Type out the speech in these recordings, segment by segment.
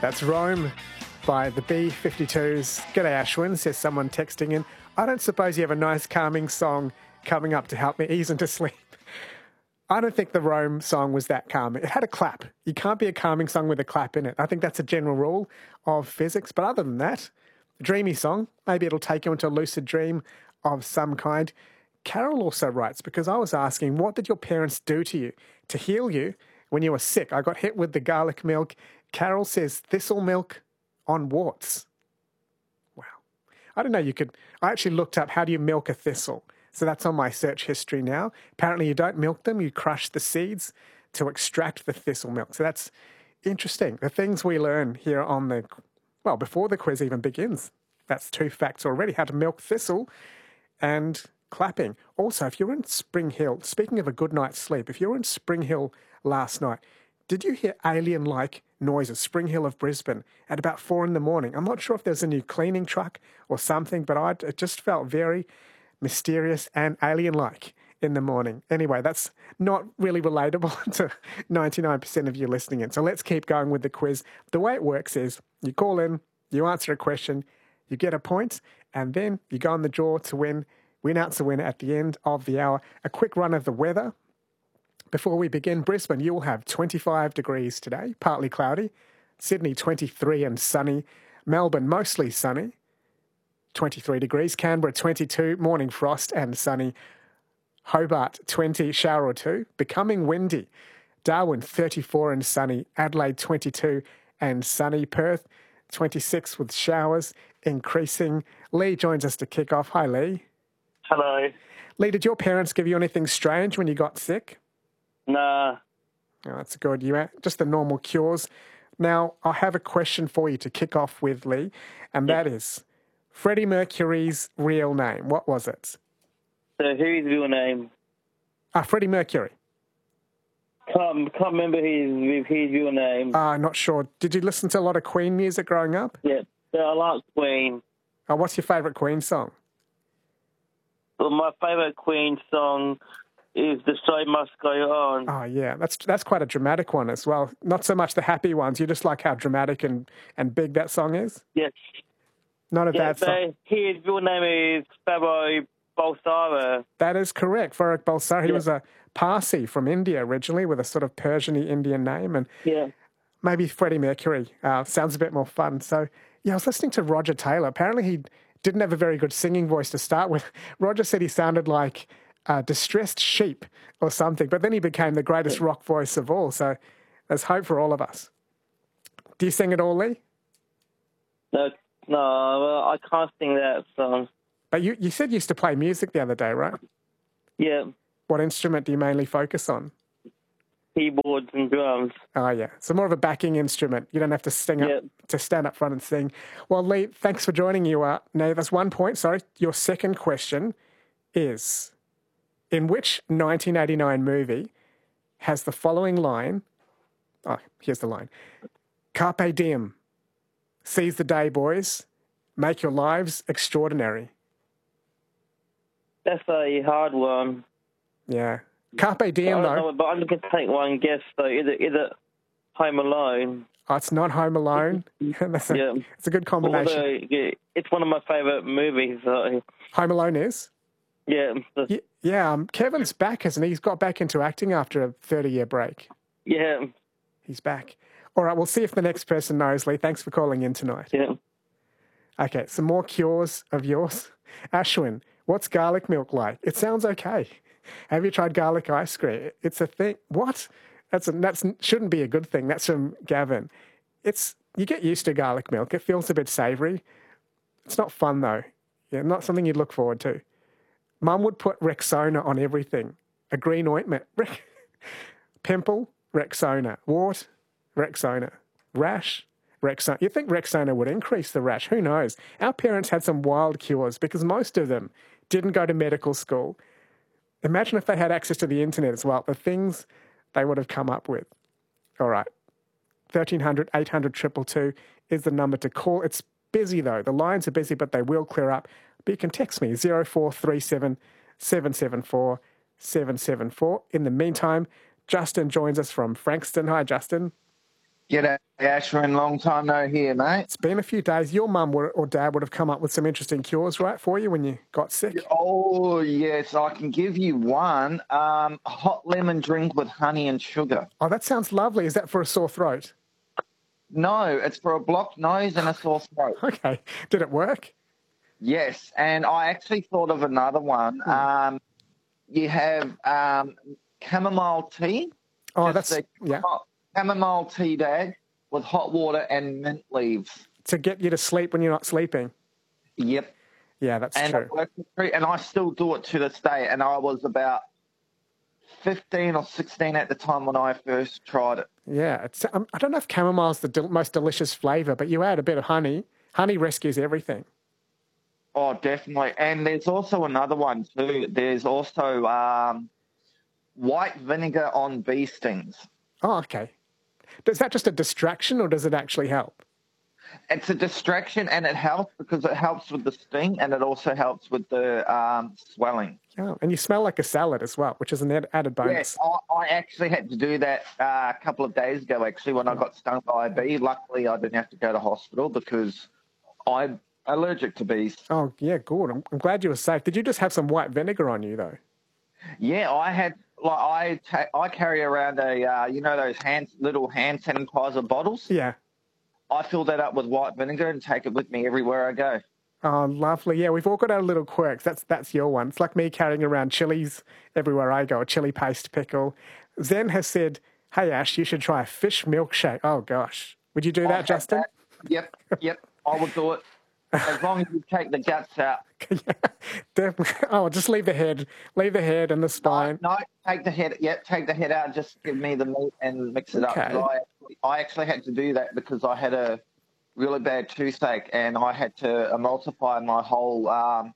That's Rome by the B-52s. G'day, Ashwin, says someone texting in. I don't suppose you have a nice calming song coming up to help me ease into sleep. I don't think the Rome song was that calming. It had a clap. You can't be a calming song with a clap in it. I think that's a general rule of physics. But other than that, dreamy song. Maybe it'll take you into a lucid dream of some kind. Carol also writes, because I was asking, what did your parents do to you to heal you when you were sick? I got hit with the garlic milk. Carol says thistle milk on warts. Wow. I don't know, I actually looked up how do you milk a thistle. So that's on my search history now. Apparently you don't milk them, you crush the seeds to extract the thistle milk. So that's interesting. The things we learn here on before the quiz even begins. That's 2 facts already, how to milk thistle and clapping. Also, if you're in Spring Hill, speaking of a good night's sleep, if you were in Spring Hill last night, did you hear alien-like noises, Spring Hill of Brisbane, at about 4 a.m? I'm not sure if there's a new cleaning truck or something, but it just felt very mysterious and alien-like in the morning. Anyway, that's not really relatable to 99% of you listening in. So let's keep going with the quiz. The way it works is you call in, you answer a question, you get a point, and then you go on the draw to win. We announce the winner at the end of the hour. A quick run of the weather. Before we begin, Brisbane, you will have 25 degrees today, partly cloudy. Sydney, 23 and sunny. Melbourne, mostly sunny, 23 degrees. Canberra, 22, morning frost and sunny. Hobart, 20, shower or two, becoming windy. Darwin, 34 and sunny. Adelaide, 22 and sunny. Perth, 26 with showers, increasing. Lee joins us to kick off. Hi, Lee. Hello. Lee, did your parents give you anything strange when you got sick? Nah. Oh, that's good. Just the normal cures. Now, I have a question for you to kick off with, Lee, and that is Freddie Mercury's real name. What was it? So whose real name? Freddie Mercury. Can't remember his real name. Not sure. Did you listen to a lot of Queen music growing up? Yeah, I like Queen. What's your favourite Queen song? Well, my favourite Queen song is The Show Must Go On. Oh, yeah. That's quite a dramatic one as well. Not so much the happy ones. You just like how dramatic and big that song is? Yes. Not a bad song. His real name is Farrokh Bulsara. That is correct. Farrokh Bulsara. He was a Parsi from India originally with a sort of Persian-y Indian name. And maybe Freddie Mercury sounds a bit more fun. So, I was listening to Roger Taylor. Apparently he didn't have a very good singing voice to start with. Roger said he sounded like distressed sheep or something, but then he became the greatest rock voice of all. So there's hope for all of us. Do you sing it all, Lee? No, well, I can't sing that song. But you said you used to play music the other day, right? Yeah. What instrument do you mainly focus on? Keyboards and drums. Oh, yeah. So more of a backing instrument. You don't have to stand up front and sing. Well, Lee, thanks for joining you. Now, that's 1 point. Sorry. Your second question is, in which 1989 movie has the following line? Oh, here's the line. Carpe diem. Seize the day, boys. Make your lives extraordinary. That's a hard one. Yeah. Carpe diem, though. But I'm going to take one guess, though. Is it Home Alone? Oh, it's not Home Alone. It's a good combination. Although, it's one of my favourite movies. So. Home Alone is? Yeah. Kevin's back, hasn't he? He's got back into acting after a 30-year break. Yeah. He's back. All right, we'll see if the next person knows, Lee. Thanks for calling in tonight. Yeah. Okay, some more cures of yours. Ashwin, what's garlic milk like? It sounds okay. Have you tried garlic ice cream? It's a thing. What? That shouldn't be a good thing. That's from Gavin. You get used to garlic milk. It feels a bit savoury. It's not fun, though. Yeah, not something you'd look forward to. Mum would put Rexona on everything. A green ointment. Pimple, Rexona. Wart, Rexona. Rash, Rexona. You think Rexona would increase the rash? Who knows? Our parents had some wild cures because most of them didn't go to medical school. Imagine if they had access to the internet as well, the things they would have come up with. All right. 1300 800 222 is the number to call. It's busy, though. The lines are busy, but they will clear up. But you can text me, 0437 774 774. In the meantime, Justin joins us from Frankston. Hi, Justin. G'day, Ashwin. Long time no hear, mate. It's been a few days. Your mum or dad would have come up with some interesting cures, right, for you when you got sick? Oh, yes, I can give you one. Hot lemon drink with honey and sugar. Oh, that sounds lovely. Is that for a sore throat? No, it's for a blocked nose and a sore throat. Okay. Did it work? Yes, and I actually thought of another one. You have chamomile tea. Oh, Just that's, a yeah. chamomile tea bag with hot water and mint leaves. To get you to sleep when you're not sleeping. Yep. Yeah, that's And true. it works, and I still do it to this day. And I was about 15 or 16 at the time when I first tried it. Yeah, I don't know if chamomile's the most delicious flavour, but you add a bit of honey. Honey rescues everything. Oh, definitely. And there's also another one too. There's also white vinegar on bee stings. Oh, okay. Is that just a distraction or does it actually help? It's a distraction, and it helps because it helps with the sting, and it also helps with the swelling. Oh, and you smell like a salad as well, which is an added bonus. Yes, I actually had to do that a couple of days ago, actually, when I got stung by a bee. Luckily, I didn't have to go to hospital because I'm allergic to bees. Oh, yeah, good. I'm glad you were safe. Did you just have some white vinegar on you, though? Yeah, I had, like, I carry around a, those little hand sanitizer bottles. Yeah. I fill that up with white vinegar and take it with me everywhere I go. Oh, lovely. Yeah, we've all got our little quirks. That's your one. It's like me carrying around chilies everywhere I go, a chili paste pickle. Zen has said, hey, Ash, you should try a fish milkshake. Oh, gosh. Would you do that, Justin? Yep, I would do it. As long as you take the guts out. Definitely. Oh, just leave the head and the spine. No, take the head. Yep, take the head out. Just give me the meat and mix it up. I actually had to do that because I had a really bad toothache and I had to emulsify my whole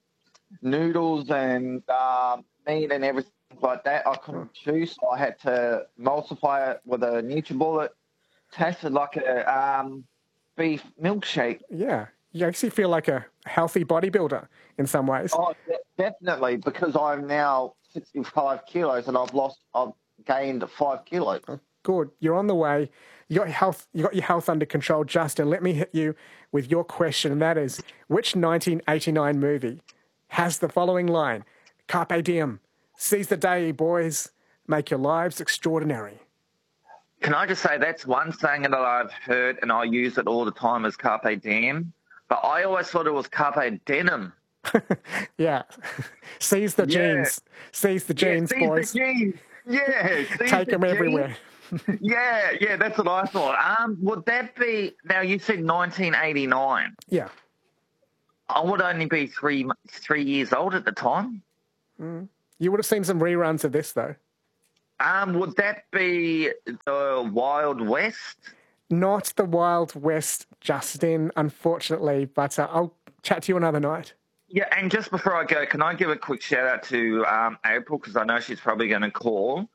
noodles and meat and everything like that. I couldn't chew, so I had to emulsify it with a NutriBullet. Tasted like a beef milkshake. Yeah. You actually feel like a healthy bodybuilder in some ways. Oh, definitely, because I'm now 65 kilos and I've gained 5 kilos. Good. You're on the way. You got your health under control, Justin. Let me hit you with your question, and that is, which 1989 movie has the following line? Carpe diem. Seize the day, boys. Make your lives extraordinary. Can I just say that's one saying that I've heard and I use it all the time is carpe diem, but I always thought it was carpe denim. Yeah. Seize the jeans. Seize the jeans, boys. Seize the jeans. Yeah. Take them everywhere. Yeah, that's what I thought. Would that be, now you said 1989. Yeah. I would only be 3 years old at the time. You would have seen some reruns of this, though. Would that be the Wild West? Not the Wild West, Justin, unfortunately, but I'll chat to you another night. Yeah, and just before I go, can I give a quick shout-out to April, because I know she's probably going to call.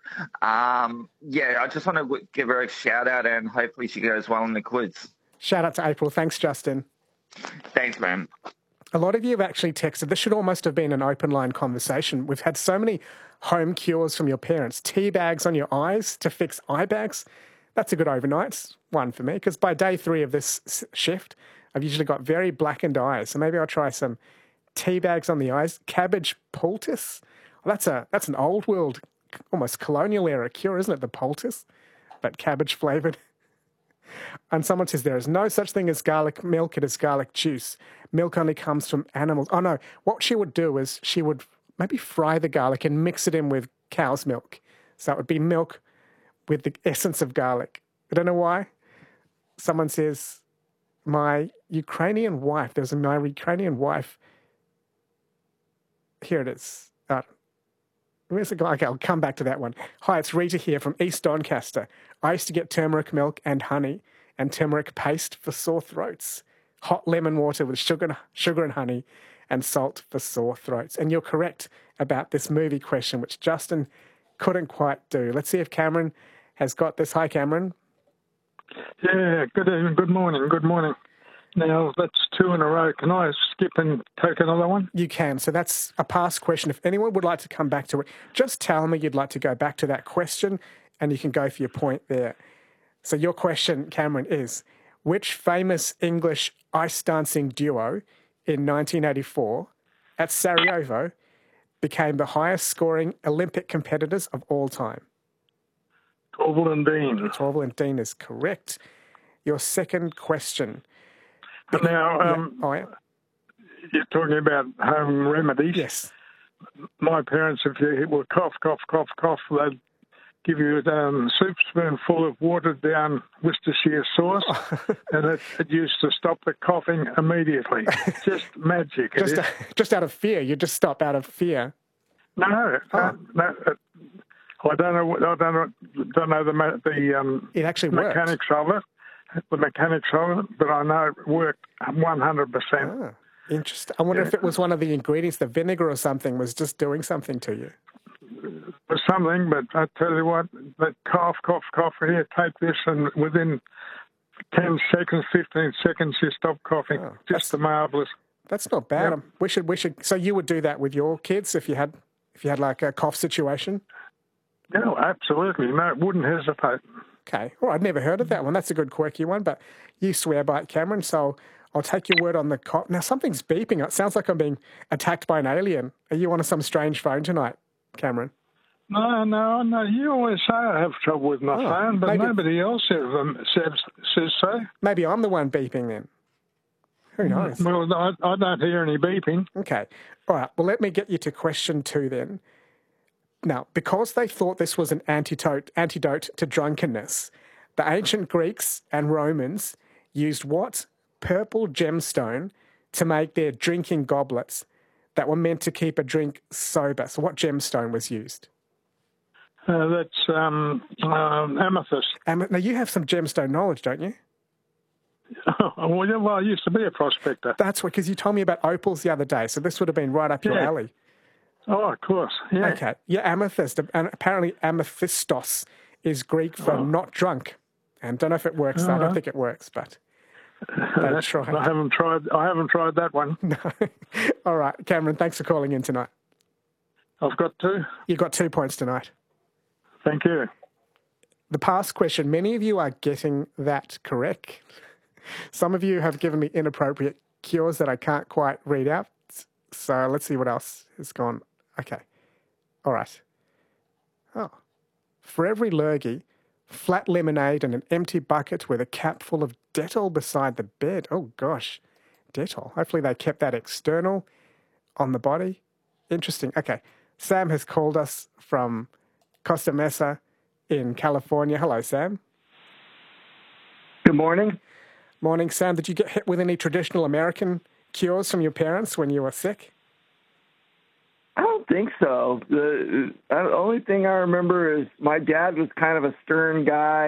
I just want to give her a shout-out, and hopefully she goes well in the quiz. Shout out to April. Thanks, Justin. Thanks, man. A lot of you have actually texted. This should almost have been an open line conversation. We've had so many home cures from your parents. Tea bags on your eyes to fix eye bags. That's a good overnight one for me, because by day 3 of this shift, I've usually got very blackened eyes. So maybe I'll try some tea bags on the eyes. Cabbage poultice. Well, that's an old world, almost colonial era cure, isn't it? The poultice, but cabbage flavoured. And someone says there is no such thing as garlic milk, it is garlic juice. Milk only comes from animals. Oh, no. What she would do is she would maybe fry the garlic and mix it in with cow's milk. So it would be milk with the essence of garlic. I don't know why. Someone says, my Ukrainian wife, my Ukrainian wife. Here it is. Where's it going? Okay, I'll come back to that one. Hi, it's Rita here from East Doncaster. I used to get turmeric milk and honey and turmeric paste for sore throats. Hot lemon water with sugar and honey and salt for sore throats. And you're correct about this movie question, which Justin couldn't quite do. Let's see if Cameron has got this. Hi, Cameron. Yeah, good evening, good morning. Now, that's 2 in a row. Can I skip and take another one? You can. So that's a past question. If anyone would like to come back to it, just tell me you'd like to go back to that question and you can go for your point there. So your question, Cameron, is which famous English ice dancing duo in 1984 at Sarajevo became the highest scoring Olympic competitors of all time? Torval and Dean. Torval and Dean is correct. Your second question. Now, you're talking about home remedies. Yes. My parents, if you were cough, they'd give you a soup spoonful of watered down Worcestershire sauce, and it used to stop the coughing immediately. Just magic. Just out of fear. You just stop out of fear. No. I don't know. Don't know the it actually worked. Mechanics of it. The mechanics of it, but I know it worked 100%. Interesting. I wonder if it was one of the ingredients, the vinegar or something, was just doing something to you. Something, but I tell you what, that cough, here, take this, and within 10 seconds, 15 seconds, you stop coughing. Just marvellous. That's not bad. Yep. We should. So you would do that with your kids if you had like a cough situation? No, absolutely. No, wouldn't hesitate. Okay. Well, I'd never heard of that one. That's a good quirky one, but you swear by it, Cameron, so I'll take your word on the cough. Now, something's beeping. It sounds like I'm being attacked by an alien. Are you on some strange phone tonight, Cameron? No. You always say I have trouble with my phone, but nobody else says so. Maybe I'm the one beeping then. Who knows? Well, I don't hear any beeping. Okay. All right. Well, let me get you to question 2 then. Now, because they thought this was an antidote to drunkenness, the ancient Greeks and Romans used what purple gemstone to make their drinking goblets that were meant to keep a drink sober? So what gemstone was used? That's amethyst. Now, you have some gemstone knowledge, don't you? Well, I used to be a prospector. That's because you told me about opals the other day, so this would have been right up your alley. Oh, of course, yeah. Okay, amethyst, and apparently amethystos is Greek for not drunk. And don't know if it works. I don't think it works, but they tried. I haven't tried that one. No. All right, Cameron, thanks for calling in tonight. I've got 2. You've got 2 points tonight. Thank you. The past question, many of you are getting that correct. Some of you have given me inappropriate cures that I can't quite read out. So let's see what else has gone. Okay. All right. Oh. For every lurgy, flat lemonade and an empty bucket with a cap full of Dettol beside the bed. Oh, gosh. Dettol. Hopefully they kept that external on the body. Interesting. Okay. Sam has called us from Costa Mesa in California. Hello, Sam. Good morning. Morning, Sam. Did you get hit with any traditional American cures from your parents when you were sick? I don't think so. The only thing I remember is my dad was kind of a stern guy.